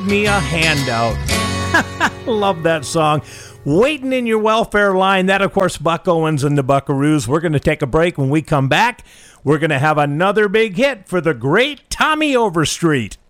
me a handout. Love that song. Waiting in your welfare line. That, of course, Buck Owens and the Buckaroos. We're going to take a break. When we come back, we're going to have another big hit for the great Tommy Overstreet.